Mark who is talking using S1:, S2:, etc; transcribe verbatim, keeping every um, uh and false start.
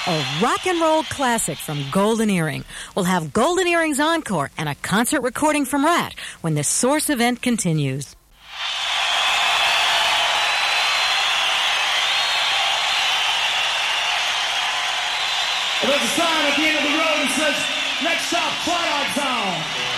S1: a rock and roll classic from Golden Earring. We'll have Golden Earring's encore and a concert recording from Rat when the Source event continues.
S2: There's a sign at the end of the road that says, next stop, Twilight Zone.